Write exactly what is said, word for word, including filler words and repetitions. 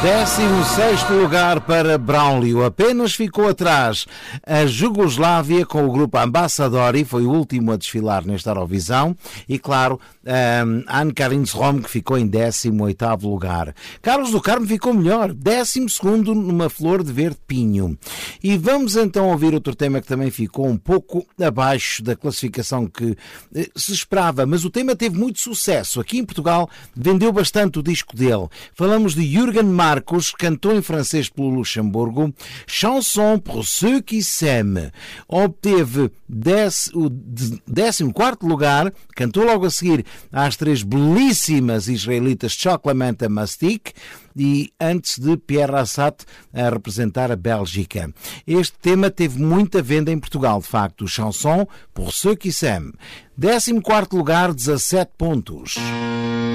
décimo sexto lugar para Braulio. Apenas ficou atrás a Jugoslávia com o grupo Ambassadori, foi o último a desfilar nesta Eurovisão. E claro, um, Anne-Karin Rom, que ficou em décimo oitavo lugar. Carlos do Carmo ficou melhor, décimo segundo numa flor de verde pinho. E vamos então ouvir outro tema que também ficou um pouco abaixo da classificação que eh, se esperava, mas o tema teve muito sucesso. Aqui em Portugal vendeu bastante o disco dele. Falamos de Jürgen Marcos, cantou em francês pelo Luxemburgo, Chanson pour ceux qui s'aiment. Obteve o décimo quarto lugar, cantou logo a seguir às três belíssimas israelitas Chocolate Mastic e antes de Pierre Assat a representar a Bélgica. Este tema teve muita venda em Portugal, de facto, Chanson pour ceux qui s'aiment. décimo quarto lugar, dezassete pontos.